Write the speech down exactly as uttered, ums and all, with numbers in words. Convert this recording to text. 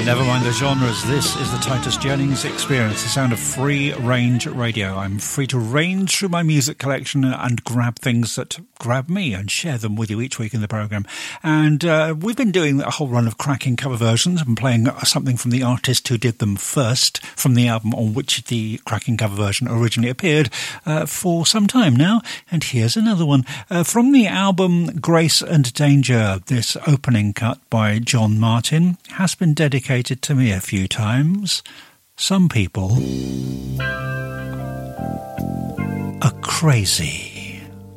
Never mind the genres, this is the Titus Jennings Experience, the sound of free-range radio. I'm free to range through my music collection and grab things that grab me and share them with you each week in the programme. And uh, we've been doing a whole run of cracking cover versions and playing something from the artist who did them first, from the album on which the cracking cover version originally appeared, uh, for some time now. And here's another one. Uh, from the album Grace and Danger, this opening cut by John Martin has been dedicated to me a few times. Some people are crazy.